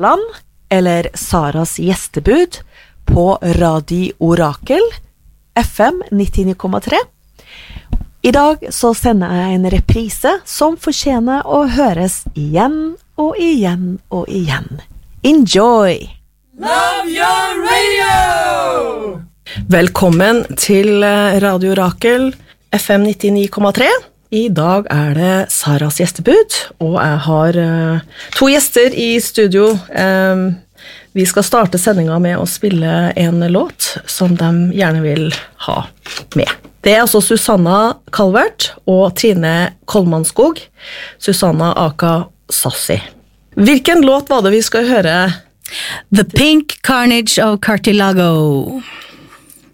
Land, eller Saras gjestebud, på Radio Orakel, FM 99,3. I dag så sender jeg en reprise som fortjener å høres igjen og igjen og igjen. Enjoy! Love your radio! Velkommen til Radio Orakel, FM 99,3. I dag det Saras gjestebud, og jeg har to gjester i studio. Vi skal starte sendingen med å spille en låt som de gjerne vil ha med. Det altså Susanna Calvert og Trine Kolmanskog. Susanna aka Sassi. Hvilken låt var det vi skal høre? The Pink Carnage of Cartilago.